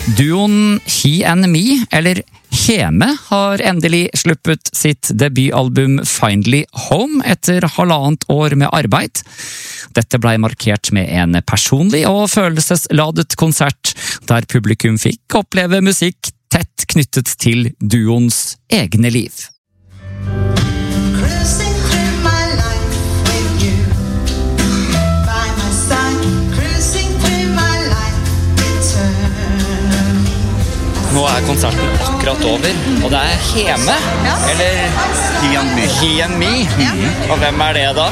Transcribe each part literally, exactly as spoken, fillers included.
Duoen He and Me, eller Heme, har endelig sluppet sitt debutalbum Finally Home etter halvannet år med arbeid. Dette ble markert med en personlig og følelsesladet konsert, der publikum fikk oppleve musikk tett knyttet til duoens egne liv. Nå er konserten akkurat over, og det er Heme, ja. Eller He and Me. He and Me. Ja. Og hvem er det da?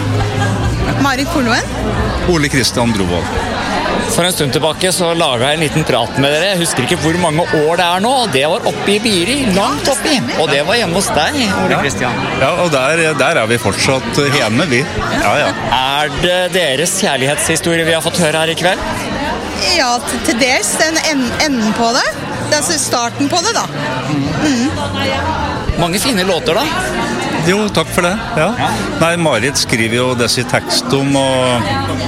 Marit Polloen. Ole Kristian Brovold. For en stund tilbake så laget jeg en liten prat med dere. Jeg husker ikke hvor mange år det er nå, og det var oppe i Biri, langt oppi. Og det var hjemme hos deg, Ole Kristian. Ja, og der, der er vi fortsatt hjemme, vi. Ja, ja. Er det deres kjærlighetshistorie vi har fått høre her i kveld? Ja, til, til dels den enden på det. Det er starten på det da. Mm. Mange fine låter da. Jo, takk for det. Ja. Ja. Nei, Marit skriver jo disse tekstum, og,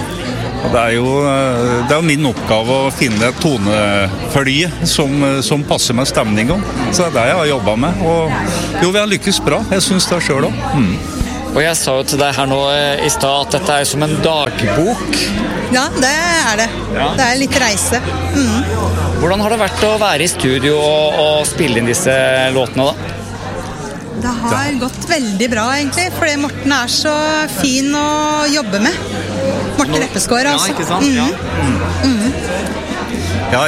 og det er jo det er min oppgave å finne et tonefølge som, som passer med stemningen. Så det er det jeg har jobbet med. Og jo, vi har lykkes bra. Jeg synes det selv også. Mm. Og jeg sa jo til deg her nå i stad at dette er som en dagbok. Ja, det er det. Ja. Det er litt reise. Mm. Hvordan har det vært å være i studio og, og spille inn disse låtene da? Det har gått veldig bra egentlig, fordi Morten er så fin å jobbe med. Morten Reppeskår, altså. Ja, ikke sant? Mm. Ja. Mm. Mm. Ja,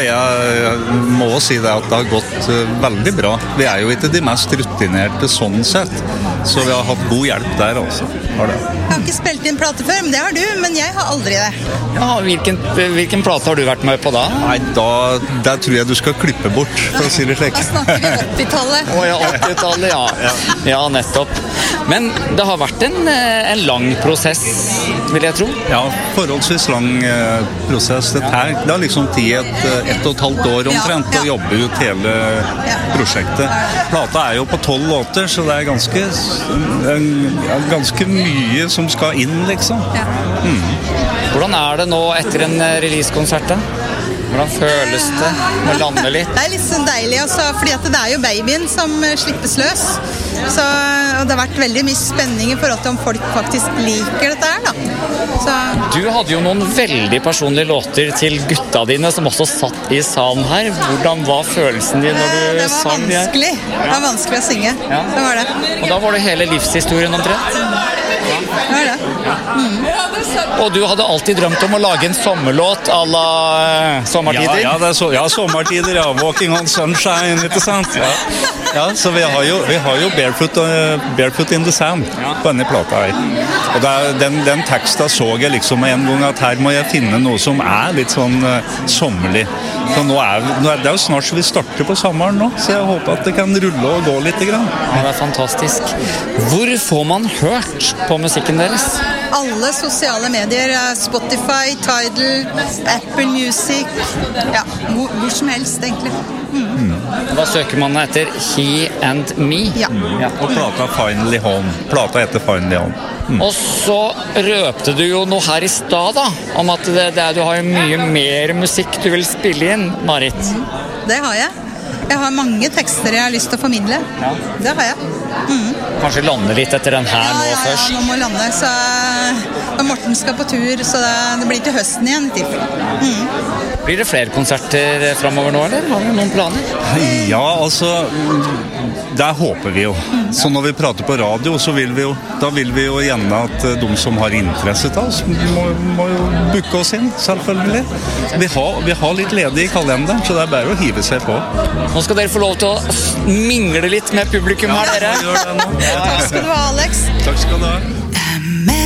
jeg må si det at det har gått veldig bra. Vi er jo ikke de mest rutinerte sånn sett, så vi har hatt god hjelp der også. Har det. Jeg har ikke spilt inn plate før, men det har du, men jeg har aldri det. Ja, hvilken, hvilken plate har du vært med på da? Nei, da, der tror jeg du skal klippe bort, for å si det slik. Da snakker vi åttitallet. Å ja, åttitallet, ja. ja. Ja, nettopp. Men det har vært en, en lang prosess, vil jeg tro. Ja, forholdsvis lang eh, prosess. Det er, det har liksom tid et, ett og et halvt år omtrent ja, ja. Å jobbe ut hele ja. Prosjektet. Plata er jo på tolv låter, så det er ganske, ganske mye som skal inn, liksom. Ja. Mm. Hvordan er det nå etter en releasekonsert da? Hvordan føles det å lande litt? Det er litt sånn deilig, altså, fordi at det er jo babyen som slippes løs. Så, og det har vært veldig mye spenning i forhold til om folk faktisk liker dette her, da. Så. Du hadde jo noen veldig personlige låter til gutta dine som også satt i salen her. Hvordan var følelsen din når du det sang de her? Det var vanskelig å synge. Ja. Det var det. Og da var det hele livshistorien omtrent? Ja, det var det. Mm. Og du hadde alltid drømt om å lage en sommerlåt à la sommertider? Ja, ja, det er så, ja, sommertider, ja. Walking on sunshine, ikke sant? Ja, ja så vi har jo, vi har jo barefoot, uh, barefoot in the sand på denne plata her. Og der, den, den teksten så jeg liksom en gang at her må jeg finne noe som er litt sånn uh, sommerlig. Så nå er, nå er det jo snart så vi starter på sommeren nå, så jeg håper at det kan rulle og gå litt grann. Ja, det er fantastisk. Hvor får man hørt på musikken deres? Alle sosiale medier, Spotify, Tidal, Apple Music, ja, hvor, hvor som helst egentlig. Mm. Da søker man etter He and Me. Ja. Ja. Og plata Finally Home. Plata heter Finally Home. Mm. Og så røpte du jo noe her i stad da, om at det, det, du har mye mer musikk du vil spille inn, Marit. Mm. Det har jeg. Jeg har mange tekster jeg har lyst til å formidle. Ja. Det har jeg. Mm. Kanskje lande litt etter den her ja, nå ja, først? Ja, nå må lande. Så, og Morten skal på tur, så det, det blir til høsten igjen i tilfelle. Mm. Blir det flere konserter fremover nå, eller har vi noen planer? Ja, altså, det håper vi jo. Så når vi prater på radio, så vil vi jo, da vil vi jo gjerne at de som har interesse til oss, må, må jo booke oss inn, selvfølgelig. Vi har, vi har litt ledig i kalenderen, så det er bare å hive seg på. Nå skal dere få lov til å mingle litt med publikum her, dere. Ja, gjør det nå. Takk skal du ha, Alex. Takk skal du ha.